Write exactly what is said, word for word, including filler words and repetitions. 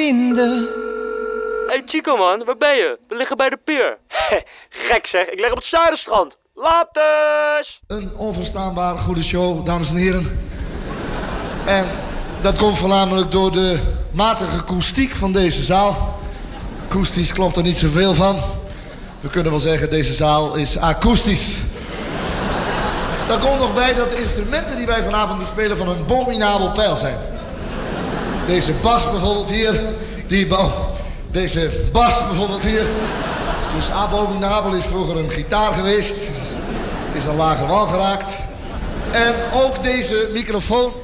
vinden. Hey Chico man, waar ben je? We liggen bij de pier. Gek zeg, ik lig op het Zuiderstrand. Laters! Een onverstaanbaar goede show, dames en heren. En dat komt voornamelijk door de matige akoestiek van deze zaal. Akoestisch klopt er niet zoveel van. We kunnen wel zeggen, deze zaal is akoestisch. Daar komt nog bij dat de instrumenten die wij vanavond bespelen van een abominabel peil zijn. Deze bas bijvoorbeeld hier, die bal. Deze bas bijvoorbeeld hier. Dus abominabel is vroeger een gitaar geweest. Is een lager wal geraakt. En ook deze microfoon.